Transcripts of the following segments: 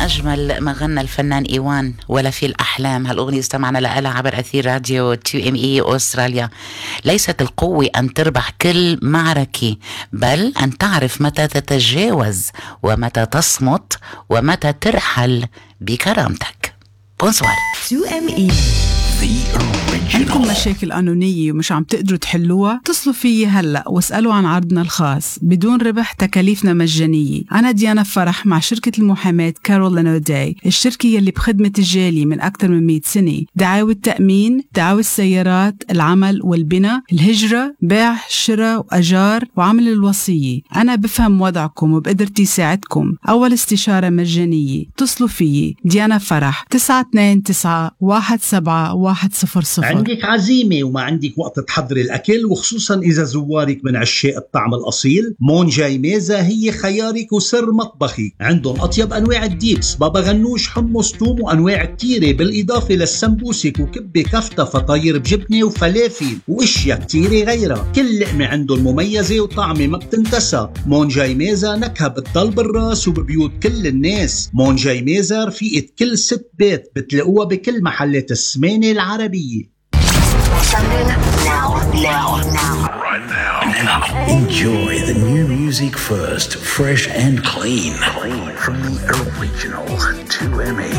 أجمل ما غنى الفنان إيوان ولا في الأحلام. هالأغنية استمعنا لها عبر أثير راديو 2ME أستراليا. ليست القوة أن تربح كل معركة، بل أن تعرف متى تتجاوز ومتى تصمت ومتى ترحل بكرامتك. بونسوار. 2ME. عندكم مشاكل قانونية ومش عم تقدروا تحلوها؟ اتصلوا فيي هلأ واسألوا عن عرضنا الخاص بدون ربح، تكاليفنا مجانية. أنا ديانا فرح مع شركة المحاماة كارول لانوداي، الشركة يلي بخدمة الجالي من أكثر من 100 سنة. دعاوى التأمين، دعاوى السيارات، العمل والبناء، الهجرة، بيع، شراء وأجار، وعمل الوصية. أنا بفهم وضعكم وبقدرتي ساعدكم. أول استشارة مجانية. اتصلوا فيي ديانا فرح 929-17-100. عندك عزيمة وما عندك وقت تحضري الأكل، وخصوصا إذا زوارك من عشاق الطعم الأصيل، مون جاي ميزة هي خيارك وسر مطبخي. عندهم أطيب أنواع الديبس، بابا غنوش، حمص، توم، وأنواع كتيرة، بالإضافة للسمبوسك وكبة، كفتة، فطاير بجبنة وفلافل وإشياء كتيرة غيرها. كل لقمة عندهم مميزة وطعمة ما بتنتسى. مون جاي ميزة نكهة بتضل بالراس وببيوت كل الناس. مون جاي ميزة رفيقة كل ست بيت، بتلاقوها بكل محلات السمانة العربية. Enjoy the new music first, fresh and clean from the original 2ME.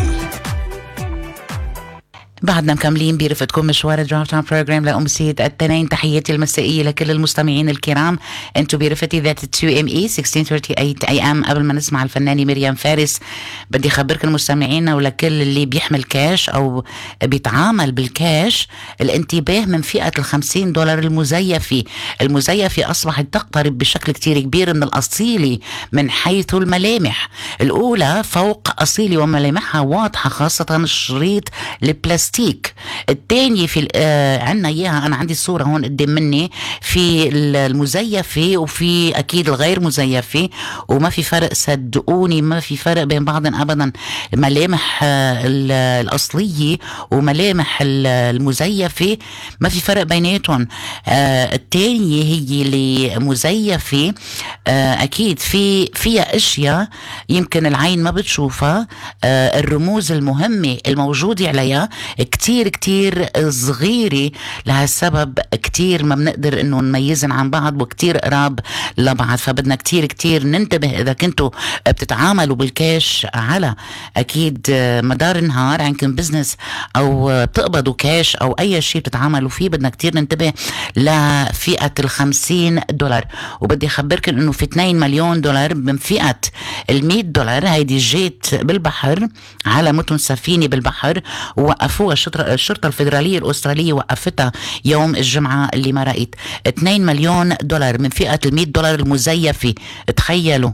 بعدنا مكملين برفقتكم مشوار الدرايف تايم بروجرام لأمسية التنين. تحياتي المسائية لكل المستمعين الكرام، انتوا برفتي ذات 2ME 1638 AM. قبل ما نسمع الفنانة مريم فارس، بدي أخبركم المستمعين ولكل اللي بيحمل كاش أو بيتعامل بالكاش الانتباه من فئة $50 المزيفة. المزيفة أصبحت تقترب بشكل كتير كبير من الأصيلي من حيث الملامح. الأولى فوق أصيلي وملامحها واضحة، خاصة الشريط البلاستيك. الثاني في عنا اياها، انا عندي الصوره هون قدام مني، في المزيفه وفي اكيد الغير مزيفه، وما في فرق، صدقوني ما في فرق بين بعضن ابدا. ملامح الاصليه وملامح المزيفه ما في فرق بيناتهم. الثانيه هي اللي مزيفه، اكيد فيها اشياء يمكن العين ما بتشوفها، الرموز المهمه الموجوده عليها كتير صغيرة. لهالسبب كتير ما بنقدر انه نميزن عن بعض وكتير قراب لبعض. فبدنا كتير ننتبه اذا كنتوا بتتعاملوا بالكاش على اكيد مدار النهار، عندكم بزنس او بتقبضوا كاش او اي شيء بتتعاملوا فيه، بدنا كتير ننتبه لفئة $50. وبدي اخبركم انه في $2 مليون من فئة $100. هيدي جيت بالبحر على متن سفينة بالبحر، وقفوها الشرطة الفيدرالية الأسترالية، وقفتها يوم الجمعة اللي ما رأيت. $2 مليون من فئة $100 المزيفة. تخيلوا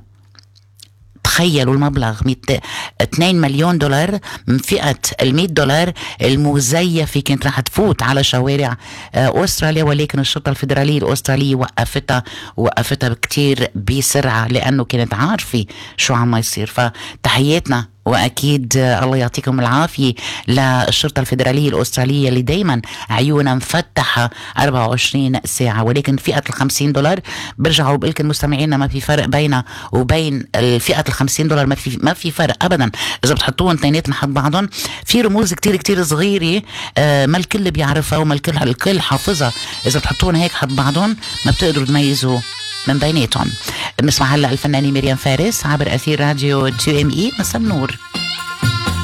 المبلغ، $2 مليون من فئة $100 المزيفة كانت راح تفوت على شوارع أستراليا، ولكن الشرطة الفيدرالية الأسترالية وقفتها بكتير بسرعة، لأنه كانت عارفة شو عم يصير. فتحياتنا وأكيد الله يعطيكم العافية للشرطة الفيدرالية الأسترالية اللي دايما عيونها مفتحة 24 ساعة. ولكن فئة $50 برجع وبقلكم مستمعينا ما في فرق بينها وبين الفئة $50. ما في فرق أبدا إذا بتحطوهم اثنيناتهم حد بعضهم. في رموز كتير صغيرة ما الكل بيعرفها وما الكل حافظها، إذا بتحطوهم هيك حد بعضهم ما بتقدروا تميزوا من بيناتهم. نسمع هلا الفنانة مريم فارس عبر أثير راديو 2ME. مساء النور.